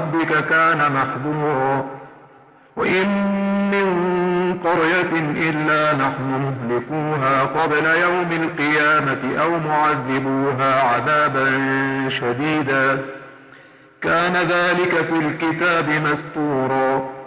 ربك كان محظورا. وإن من قرية إلا نحن مهلكوها قبل يوم القيامة أو معذبوها عذابا شديدا كان ذلك في الكتاب مسطورا.